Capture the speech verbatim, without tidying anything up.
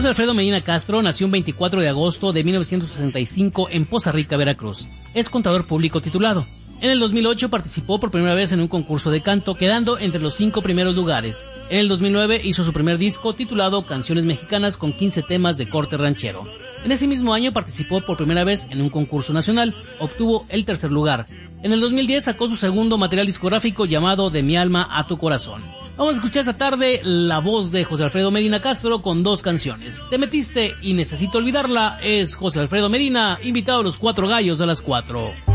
José Alfredo Medina Castro nació un veinticuatro de agosto de mil novecientos sesenta y cinco en Poza Rica, Veracruz. Es contador público titulado. En el dos mil ocho participó por primera vez en un concurso de canto, quedando entre los cinco primeros lugares. En el dos mil nueve hizo su primer disco titulado Canciones Mexicanas con quince temas de corte ranchero. En ese mismo año participó por primera vez en un concurso nacional, obtuvo el tercer lugar. En el dos mil diez sacó su segundo material discográfico llamado De mi alma a tu corazón. Vamos a escuchar esta tarde la voz de José Alfredo Medina Castro con dos canciones. Te metiste y necesito olvidarla, es José Alfredo Medina, invitado a los Cuatro Gallos a las cuatro.